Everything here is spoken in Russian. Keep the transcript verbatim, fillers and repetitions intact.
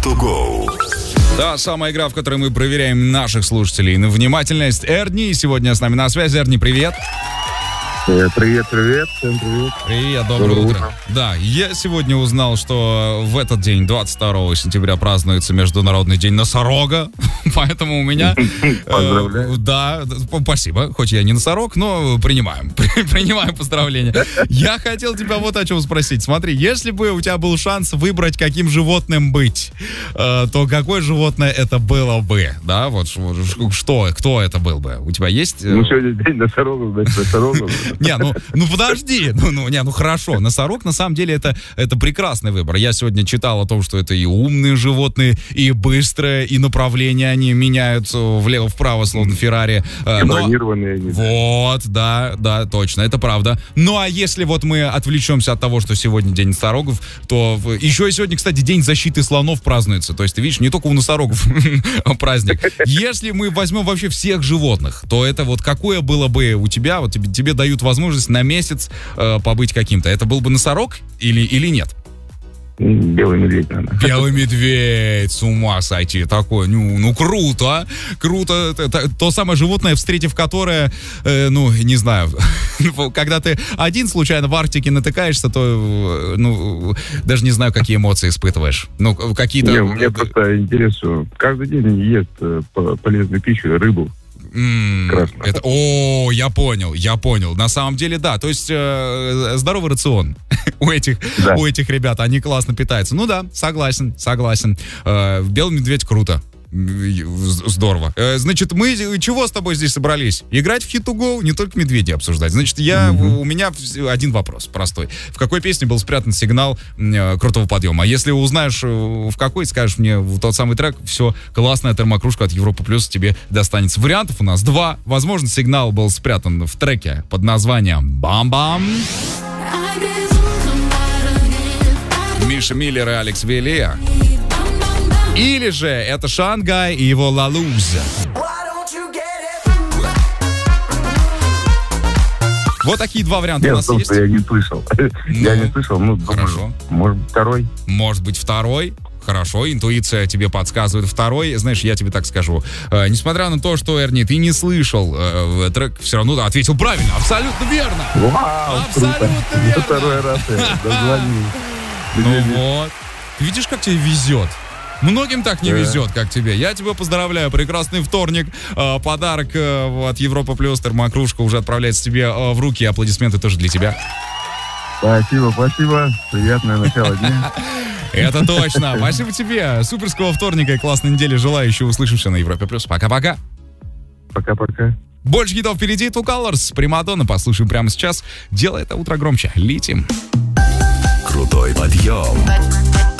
to go. Та самая игра, в которой мы проверяем наших слушателей на внимательность. Эрни сегодня с нами на связи. Эрни, привет. Привет, привет, всем привет. Привет, доброе, доброе утро. утро. Да, я сегодня узнал, что в этот день, двадцать второго сентября, празднуется Международный день носорога, поэтому у меня... Поздравляю. Э, да, спасибо, хоть я не носорог, но принимаем, принимаем поздравления. Я хотел тебя вот о чем спросить. Смотри, если бы у тебя был шанс выбрать, каким животным быть, э, то какое животное это было бы? Да, вот что, кто это был бы? У тебя есть... Ну, сегодня день носорогов, значит, носорогов. Не, ну, ну подожди, ну, ну, не, ну хорошо, носорог на самом деле это, это прекрасный выбор. Я сегодня читал о том, что это и умные животные, и быстрые, и направления они меняют влево-вправо, словно Феррари. И бронированные. Но... Вот, да, да, точно, это правда. Ну а если вот мы отвлечемся от того, что сегодня день носорогов, то еще и сегодня, кстати, день защиты слонов празднуется. То есть ты видишь, не только у носорогов праздник. Если мы возьмем вообще всех животных, то это вот какое было бы у тебя, вот тебе, тебе дают возможность на месяц э, побыть каким-то. Это был бы носорог или, или нет? Белый медведь, наверное. Белый медведь, с ума сойти, такое, ну, ну круто, круто, это, то самое животное, встретив которое, э, ну, не знаю, когда ты один случайно в Арктике натыкаешься, то, ну, даже не знаю, какие эмоции испытываешь, ну, какие-то... Не, у меня просто интерес, что каждый день ест полезную пищу, рыбу. Mm, это, о, я понял, я понял. На самом деле, да. То есть э, здоровый рацион у этих, да. у этих ребят. Они классно питаются. Ну да, согласен, согласен. Э, белый медведь круто. Здорово. Э, значит, мы чего с тобой здесь собрались? Играть в Hit to Go, не только медведи обсуждать. Значит, я, mm-hmm. у меня один вопрос простой. В какой песне был спрятан сигнал э, крутого подъема? А если узнаешь, э, в какой, скажешь мне в тот самый трек, все, классная термокружка от Европа Плюс тебе достанется. Вариантов у нас два. Возможно, сигнал был спрятан в треке под названием «Бам-бам». Миша Миллер и Алекс Велия. Или же это Шангай и его Лалуза. Вот такие два варианта Нет, у нас есть. Я не слышал. Ну, я не слышал, ну, хорошо. Думаю, может быть, второй. Может быть, второй. Хорошо, интуиция тебе подсказывает второй. Знаешь, я тебе так скажу. Э, несмотря на то, что, Эрни, ты не слышал э, трек, все равно да, ответил правильно. Абсолютно верно. Вау, абсолютно круто. верно. Второй раз я дозвонил. Ну вот. Видишь, как тебе везет? Многим так не да. везет, как тебе. Я тебя поздравляю. Прекрасный вторник. Э, подарок э, от Европа Плюс, термокружка уже отправляется тебе э, в руки. Аплодисменты тоже для тебя. Спасибо, спасибо. Приятное начало дня. Это точно. Спасибо тебе. Суперского вторника и классной недели. Желаю. Еще услышимся на Европе Плюс. Пока-пока. Пока-пока. Больше хитов впереди. Two Colors. Примадонна. Послушаем прямо сейчас. Делай это утро громче. Летим. Крутой подъем.